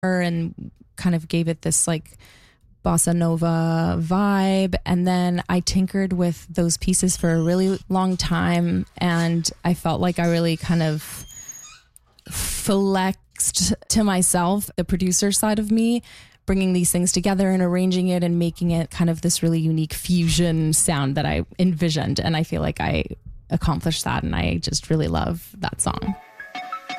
and kind of gave it this like bossa nova vibe. And then I tinkered with those pieces for a really long time, and I felt like I really kind of flexed to myself the producer side of me, bringing these things together and arranging it and making it kind of this really unique fusion sound that I envisioned. And I feel like I accomplished that, and I just really love that song.